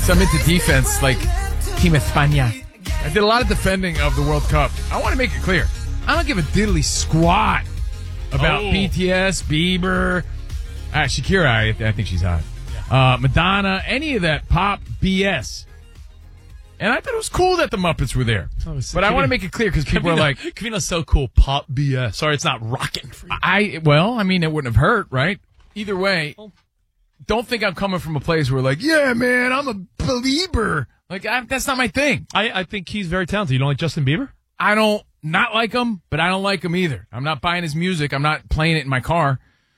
I'm into defense, like Team España. I did a lot of defending of the World Cup. I want to make it clear. I don't give a diddly squat about BTS, Bieber, Shakira. I think she's hot. Madonna, any of that pop BS. And I thought it was cool that the Muppets were there. But I want to make it clear because people are like... Kavina's so cool. Pop BS. Sorry, it's not rocking for you. It wouldn't have hurt, right? Either way, don't think I'm coming from a place where like, yeah, man, I'm a believer. Like, that's not my thing. I think he's very talented. You don't like Justin Bieber? I don't not like him, but I don't like him either. I'm not buying his music. I'm not playing it in my car.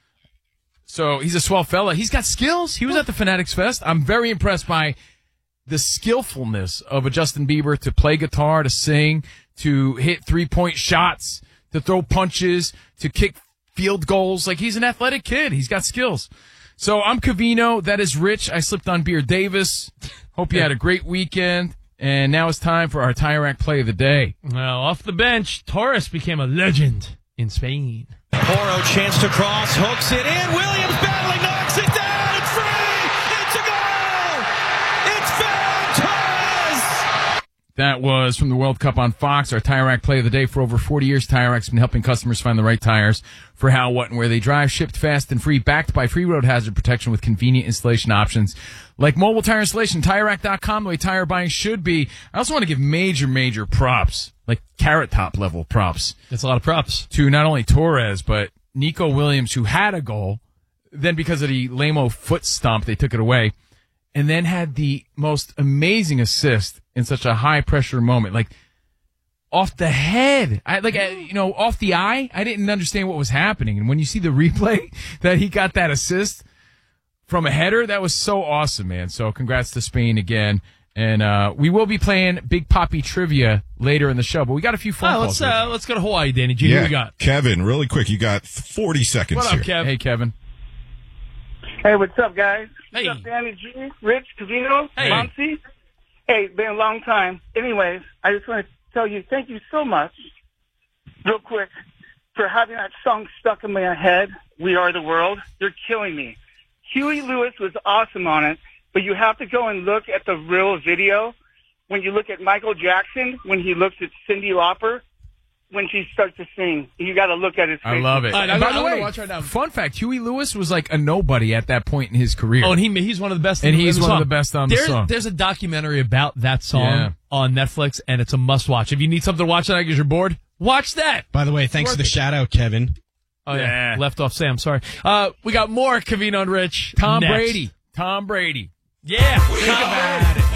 So he's a swell fella. He's got skills. He was at the Fanatics Fest. I'm very impressed by the skillfulness of a Justin Bieber to play guitar, to sing, to hit three-point shots, to throw punches, to kick field goals. Like, he's an athletic kid. He's got skills. So I'm Covino. That is Rich. I slipped on Beer Davis. Hope you had a great weekend. And now it's time for our Tire Rack Play of the Day. Well, off the bench, Torres became a legend in Spain. Porro chance to cross, hooks it in. Williams battling, knocks it down. It's free. It's a goal. It's Ferran Torres. That was from the World Cup on Fox, our Tire Rack Play of the Day. For over 40 years, Tire Rack's been helping customers find the right tires for how, what, and where they drive. Shipped fast and free, backed by free road hazard protection with convenient installation options like mobile tire installation. TireRack.com, the way tire buying should be. I also want to give major props, like Carrot Top level props. That's a lot of props. To not only Torres, but Nico Williams, who had a goal. Then because of the lame-o foot stomp, they took it away. And then had the most amazing assist in such a high-pressure moment. Like, off the head. Off the eye. I didn't understand what was happening. And when you see the replay that he got that assist from a header, that was so awesome, man. So congrats to Spain again. And we will be playing Big Poppy Trivia later in the show. But we got a few phone calls. Let's go to Hawaii, Danny G. Who we got? Kevin, really quick. You got 40 seconds What up, Kev? Hey, Kevin. Hey, what's up, guys? Hey. What's up, Danny G, Rich, Covino, Hey. Monty? Hey, been a long time. Anyways, I just want to tell you thank you so much, real quick, for having that song stuck in my head, We Are the World. You're killing me. Huey Lewis was awesome on it, but you have to go and look at the real video. When you look at Michael Jackson, when he looks at Cyndi Lauper, when she starts to sing, you got to look at his face. I love it. I'm By the way, watch right now. fun fact, Huey Lewis was like a nobody at that point in his career. Oh, and he's one of the best. And in he's the one of song. the best on the song. There's a documentary about that song on Netflix, and it's a must-watch. If you need something to watch tonight because you're bored, watch that. By the way, thanks for the shout-out, Kevin. Oh, yeah. Left off Sam, sorry. We got more Covino and Rich. Tom next. Brady. Tom Brady. Yeah. Think about it.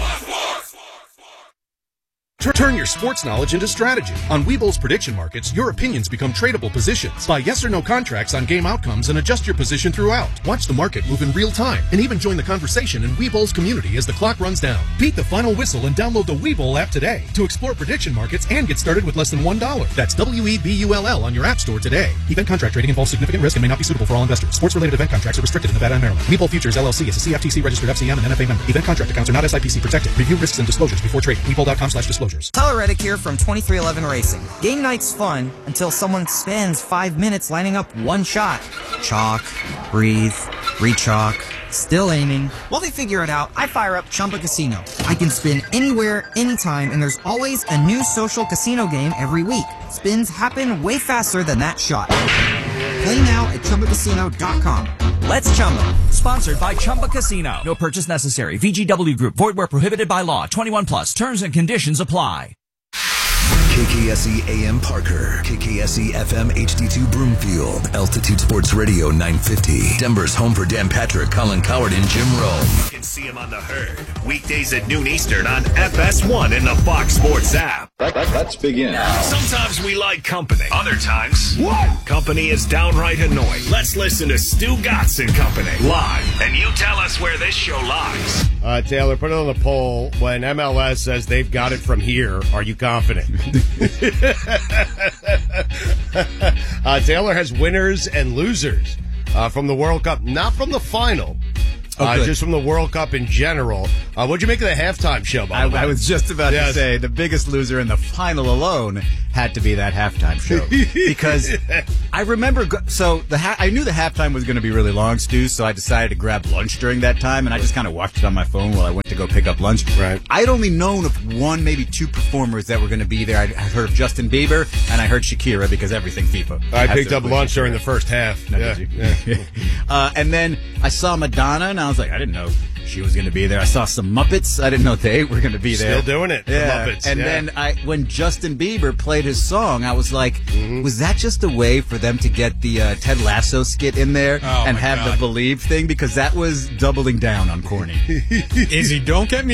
Turn your sports knowledge into strategy. On Webull's prediction markets, your opinions become tradable positions. Buy yes or no contracts on game outcomes and adjust your position throughout. Watch the market move in real time and even join the conversation in Webull's community as the clock runs down. Beat the final whistle and download the Webull app today to explore prediction markets and get started with less than $1. That's WEBULL on your app store today. Event contract trading involves significant risk and may not be suitable for all investors. Sports-related event contracts are restricted in Nevada and Maryland. Webull Futures LLC is a CFTC registered FCM and NFA member. Event contract accounts are not SIPC protected. Review risks and disclosures before trading. Webull.com/disclosures. Tyler Reddick here from 2311 Racing. Game night's fun until someone spends 5 minutes lining up one shot. Chalk, breathe, re-chalk, still aiming. While they figure it out, I fire up Chumba Casino. I can spin anywhere, anytime, and there's always a new social casino game every week. Spins happen way faster than that shot. Play now at ChumbaCasino.com. Let's Chumba. Sponsored by Chumba Casino. No purchase necessary. VGW Group. Void where prohibited by law. 21 plus. Terms and conditions apply. KKSE AM Parker, KKSE FM HD2 Broomfield, Altitude Sports Radio 950, Denver's home for Dan Patrick, Colin Coward, and Jim Rome. You can see him on the Herd, weekdays at noon Eastern on FS1 and the Fox Sports app. Let's begin. Sometimes we like company. Other times, company is downright annoying. Let's listen to Stu Gatz and Company live, and you tell us where this show lies. Taylor, put it on the poll. When MLS says they've got it from here, are you confident? Taylor has winners and losers from the World Cup, not from the final. Just from the World Cup in general. What'd you make of the halftime show, by the way? I was just about to say the biggest loser in the final alone had to be that halftime show. Because I remember, I knew the halftime was going to be really long, Stu, so I decided to grab lunch during that time, and I just kind of watched it on my phone while I went to go pick up lunch. Right. I'd only known of one, maybe two performers that were going to be there. I'd heard of Justin Bieber, and I heard Shakira because everything FIFA. I picked up lunch during the first half. No, did you? And then I saw Madonna, and I was like, I didn't know she was going to be there. I saw some Muppets. I didn't know they were going to be there. Still doing it. Yeah. The Muppets. And then when Justin Bieber played his song, I was like, was that just a way for them to get the Ted Lasso skit in there and have the Believe thing? Because that was doubling down on corny. Izzy, don't get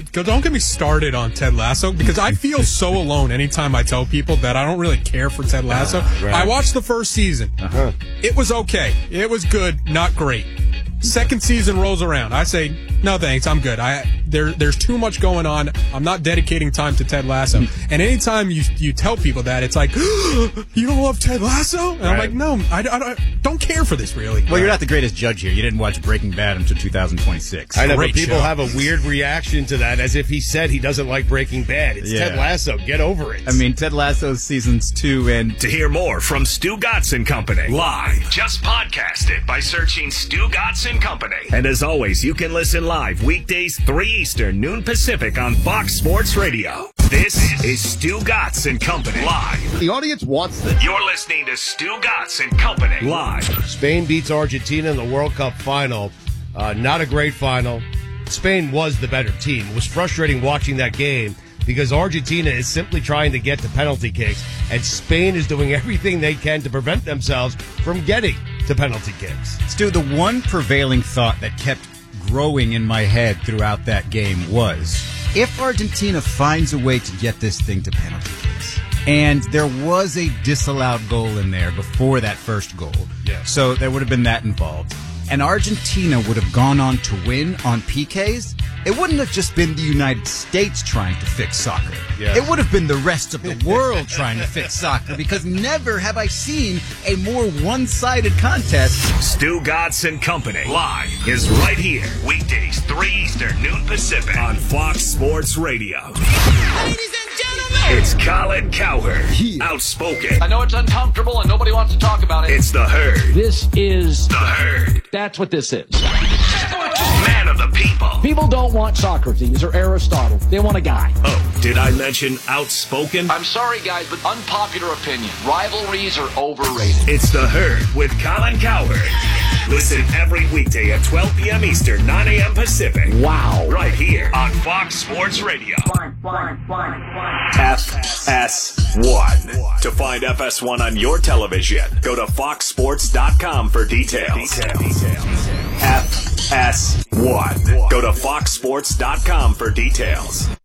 me started on Ted Lasso, because I feel so alone anytime I tell people that I don't really care for Ted Lasso. Right. I watched the first season. It was okay. It was good, not great. Second season rolls around. I say, no thanks, I'm good. There's too much going on. I'm not dedicating time to Ted Lasso. And anytime you tell people that, it's like, you don't love Ted Lasso? And I'm like, no, I don't care for this, really. Well, you're not the greatest judge here. You didn't watch Breaking Bad until 2026. I know, but people have a weird reaction to that, as if he said he doesn't like Breaking Bad. It's Ted Lasso. Get over it. I mean, Ted Lasso's seasons 2 and... To hear more from Stu Gatz and Company live, just podcast it by searching Stu Gatz and Company. And as always, you can listen live weekdays 3 Eastern, noon Pacific on Fox Sports Radio. This is Stu Gatz and Company live. The audience wants this. You're listening to Stu Gatz and Company live. Spain beats Argentina in the World Cup final. Not a great final. Spain was the better team. It was frustrating watching that game because Argentina is simply trying to get to penalty kicks, and Spain is doing everything they can to prevent themselves from getting to penalty kicks. Stu, the one prevailing thought that kept growing in my head throughout that game was, if Argentina finds a way to get this thing to penalty kicks, and there was a disallowed goal in there before that first goal, so there would have been that involved, and Argentina would have gone on to win on PKs, it wouldn't have just been the United States trying to fix soccer. Yeah. It would have been the rest of the world trying to fix soccer, because never have I seen a more one-sided contest. Stu Gatz and Company live is right here, weekdays 3 Eastern, noon Pacific on Fox Sports Radio. Ladies and gentlemen, It's Colin Cowherd, outspoken. I know it's uncomfortable and nobody wants to talk about it. It's The Herd. This is The Herd. That's what this is. Man of the people. People don't want Socrates or Aristotle. They want a guy. Oh, did I mention outspoken? I'm sorry, guys, but unpopular opinion. Rivalries are overrated. It's The Herd with Colin Cowherd. Listen every weekday at 12 p.m. Eastern, 9 a.m. Pacific. Wow. Right here on Fox Sports Radio. FS1. To find FS1 on your television, go to foxsports.com for details. FS1. Go to foxsports.com for details.